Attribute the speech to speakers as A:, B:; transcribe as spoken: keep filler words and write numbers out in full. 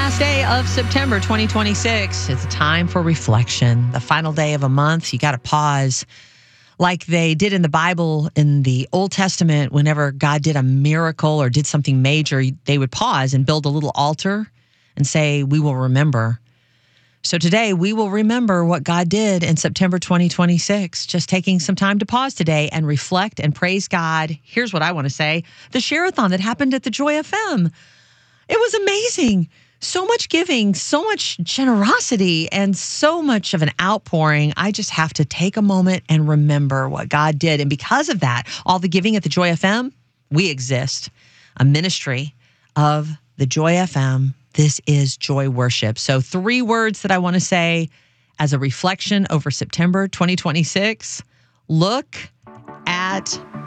A: last day of September twenty twenty-six. It's a time for reflection. The final day of a month, you got to pause. Like they did in the Bible in the Old Testament, whenever God did a miracle or did something major, they would pause and build a little altar and say, we will remember. So today, we will remember what God did in September twenty twenty-six. Just taking some time to pause today and reflect and praise God. Here's what I want to say. The share-a-thon that happened at the Joy F M. It was amazing. So much giving, so much generosity, and so much of an outpouring. I just have to take a moment and remember what God did. And because of that, all the giving at the Joy F M, we exist. A ministry of the Joy F M. This is Joy Worship. So three words that I want to say as a reflection over September twenty twenty-six. Look at